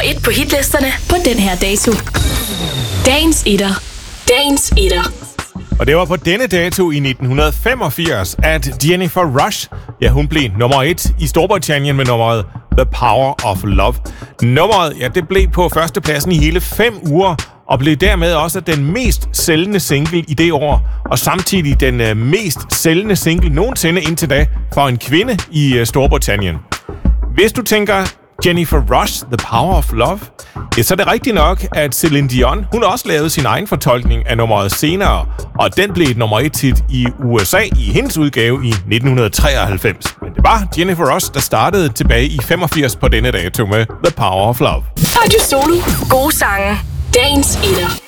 1 på hitlisterne på den her dato. Dagens etter. Dagens etter. Og det var på denne dato i 1985, at Jennifer Rush, hun blev nummer 1 i Storbritannien med nummeret The Power of Love. Nummeret, det blev på førstepladsen i hele 5 uger, og blev dermed også den mest sælgende single i det år, og samtidig den mest sælgende single nogensinde indtil da for en kvinde i Storbritannien. Hvis du tænker Jennifer Rush, The Power of Love, så er det rigtigt nok, at Celine Dion, hun også lavede sin egen fortolkning af nummeret senere, og den blev et nummer 1-hit i USA i hendes udgave i 1993. Men det var Jennifer Rush, der startede tilbage i 85 på denne dato med The Power of Love. Radio Solo. Gode sange. Dagens etter.